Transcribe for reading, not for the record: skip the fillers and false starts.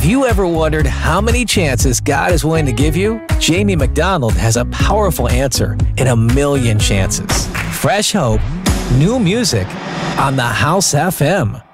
Have you ever wondered how many chances God is willing to give you? Jamie McDonald has a powerful answer in a million chances. Fresh hope, new music on the House FM.